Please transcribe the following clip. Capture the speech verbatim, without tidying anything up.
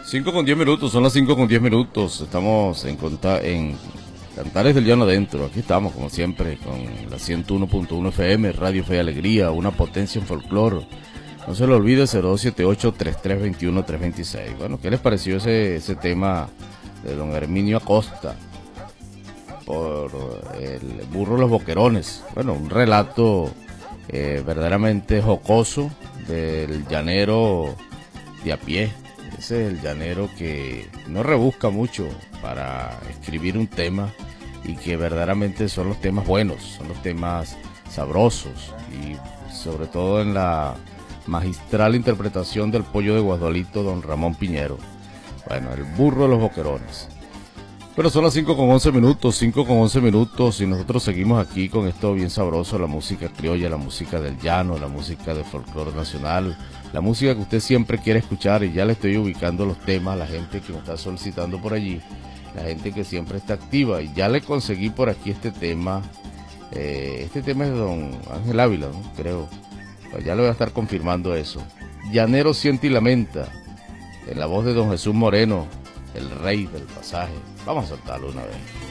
cinco con diez minutos, son las cinco con diez minutos. Estamos en, conta en Cantares del Llano Adentro. Aquí estamos, como siempre, con la ciento uno punto uno F M, Radio Fe y Alegría, una potencia en folclore. No se lo olvide, cero dos siete ocho, tres tres dos uno, tres dos seis. Bueno, ¿qué les pareció ese, ese tema de don Herminio Acosta por el burro de los boquerones? Bueno, un relato eh, verdaderamente jocoso del llanero de a pie. Ese es el llanero que no rebusca mucho para escribir un tema y que verdaderamente son los temas buenos, son los temas sabrosos, y sobre todo en la magistral interpretación del pollo de Guasdualito, don Ramón Piñero. Bueno, el burro de los boquerones. Pero son las cinco con once minutos, cinco con once minutos, y nosotros seguimos aquí con esto bien sabroso, la música criolla, la música del llano, la música del folclore nacional, la música que usted siempre quiere escuchar, y ya le estoy ubicando los temas, la gente que me está solicitando por allí, la gente que siempre está activa, y ya le conseguí por aquí este tema, eh, este tema es de don Ángel Ávila, ¿no? Creo, pues ya le voy a estar confirmando eso. Llanero siente y lamenta, en la voz de don Jesús Moreno, el rey del pasaje. Vamos a soltarlo una vez.